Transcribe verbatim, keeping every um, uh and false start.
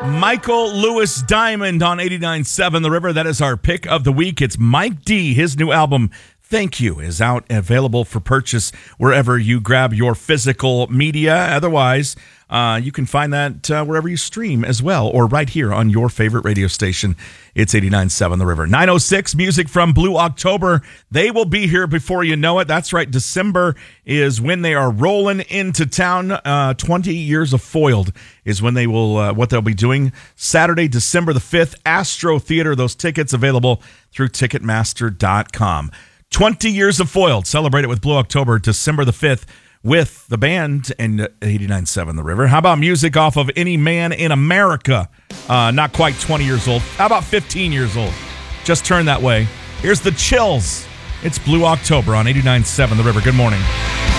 Michael Lewis Diamond on eighty-nine point seven The River. That is our pick of the week. It's Mike D. His new album, Thank You, is out and available for purchase wherever you grab your physical media. Otherwise, uh, you can find that uh, wherever you stream as well, or right here on your favorite radio station. It's eighty-nine point seven The River. nine oh six, music from Blue October. They will be here before you know it. That's right. December is when they are rolling into town. Uh, twenty years of Foiled is when they will, uh, what they'll be doing. Saturday, December the fifth, Astro Theater. Those tickets available through Ticketmaster dot com. twenty years of Foiled. Celebrate it with Blue October, December the fifth, with the band and eighty-nine point seven The River. How about music off of Any Man in America? Uh, not quite twenty years old. How about fifteen years old? Just turned that way. Here's the Chills. It's Blue October on eighty-nine point seven The River. Good morning.